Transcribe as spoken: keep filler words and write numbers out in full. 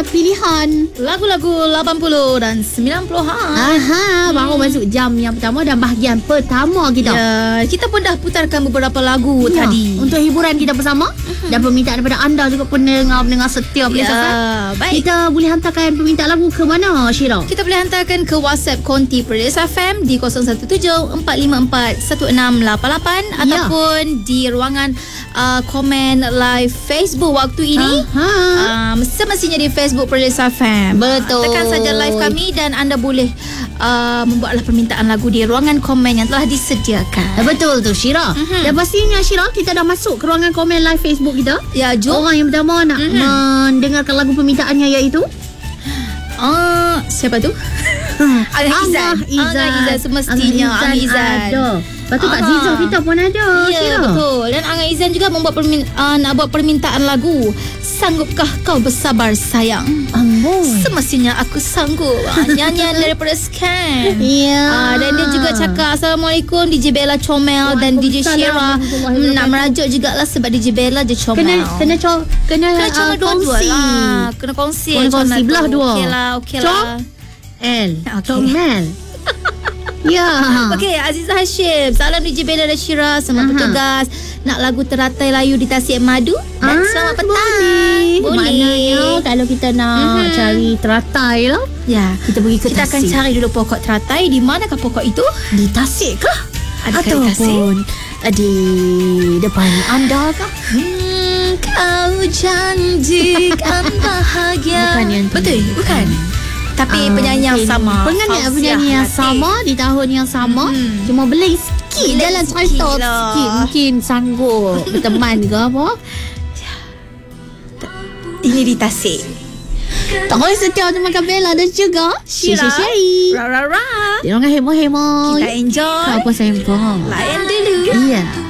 pilihan lagu-lagu lapan puluh dan sembilan puluhan. Aha, baru hmm. masuk jam yang pertama dan bahagian pertama kita. Ya, kita pun dah putarkan beberapa lagu ya, tadi untuk hiburan kita bersama uh-huh. dan permintaan daripada anda juga pendengar-pendengar setia Police ya, F M. Baik. Kita boleh hantarkan permintaan lagu ke mana, Syira? Kita boleh hantarkan ke WhatsApp konti Police F M di kosong satu tujuh empat lima empat satu enam lapan lapan ya. ataupun di ruangan uh, komen live Facebook waktu ini. Uh, semestinya di Facebook Police F M. Betul. Tekan saja live kami dan anda boleh uh, membuatlah permintaan lagu di ruangan komen yang telah disediakan. Betul tu, Syira. Uh-huh. Dan pastinya, Syira, kita dah masuk ke ruangan komen live Facebook kita. Ya, jom. Orang yang pertama nak uh-huh. mendengarkan lagu permintaannya iaitu uh, siapa tu? Angah Izan. Angah Izan semestinya. Angah Izan ada. Lepas tu Kak Ziza kita pun ada. Ya, Syira. Betul. Dan Angah Izan juga membuat permin, uh, nak buat permintaan lagu Sanggupkah Kau Bersabar Sayang. Ambo. Semestinya aku sanggup. uh, Nyanyian daripada Scan. Ya. uh, Dan dia juga cakap Assalamualaikum D J Bella Comel dan D J Syira. hmm, Nak merajuk jugalah sebab D J Bella je comel. Kena Kena co, Kena, kena comel uh, dua-dua lah. Kena kongsi. Kena kongsi belah dua. Okey lah, okey lah. L okay. Comel. Ya. Okey, Azizah Hashim. Salam D J Bella dan Syira. Selamat uh-huh. bertugas. Nak lagu Teratai Layu di Tasik Madu. Dan ah, selamat petang. Boleh. Boleh. Maknanya kalau kita nak uh-huh. cari teratai lah, ya, kita pergi ke kita Tasik. akan cari dulu pokok teratai. Di manakah pokok itu? Di Tasik kah? Adakah ataupun di depan anda kah? Hmm, kau janjikan bahagia. Bukan yang betul, bukan. Tapi uh, penyanyi yang sama. Penyanyi penyanyi yang sama di tahun yang sama. Hmm. Cuma beli sikit Bila dalam cerita lah. sikit. Mungkin sanggup berteman ke apa. Ini di Tasik. Tak boleh setia untuk makan Bella dan juga Syira. Syiri. Ra ra ra. Dia orang hemo-hemo. Kita enjoy. Apa sempong. Layan dulu. Iya.